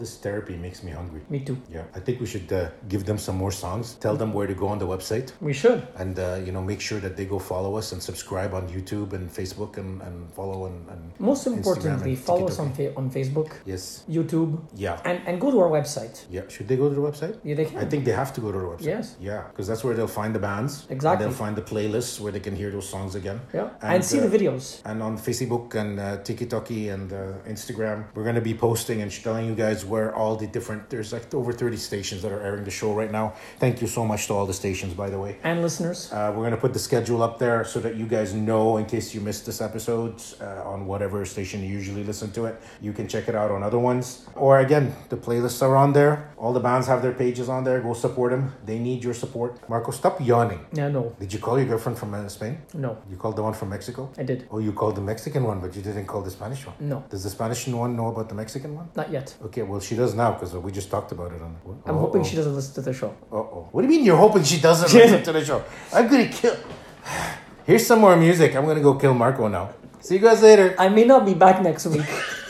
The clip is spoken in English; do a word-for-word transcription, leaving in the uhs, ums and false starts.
this therapy makes me hungry. Me too. Yeah, I think we should uh, give them some more songs. Tell them where to go on the website. We should. And, uh, you know, make sure that they go follow us and subscribe on YouTube and Facebook and, and follow and, and Most Instagram importantly, and follow us TikTok. on, fa- on Facebook, Yes. YouTube, Yeah. and, and go to our website. Yeah. Should they go to the website? Yeah, they can. I think they have to go to the website. Yes. Yeah, because that's where they'll find the bands. Exactly. And they'll find the playlists where they can hear those songs again. Yeah. And, And, see uh, the videos. And on Facebook and uh, TikTok and uh, Instagram, we're going to be posting and telling you guys where all the different, there's like over thirty stations that are airing the show right now. Thank you so much to all the stations, by the way. And listeners. Uh, we're going to put the schedule up there so that you guys know in case you missed this episode uh, on whatever station you usually listen to it. You can check it out on other ones. Or again, the playlists are on there. All the bands have their pages on there. Go support them. They need your support. Marco, stop yawning. Yeah, no. Did you call your girlfriend from uh, Spain? No. You called the one from Mexico? I did. Oh, you called the Mexican one, but you didn't call the Spanish one? No. Does the Spanish one know about the Mexican one? Not yet. Okay, well, she does now because we just talked about it on. I'm Uh-oh. hoping she doesn't listen to the show. Uh-oh. What do you mean you're hoping she doesn't listen to the show? I'm gonna kill... Here's some more music. I'm gonna go kill Marco now. See you guys later. I may not be back next week.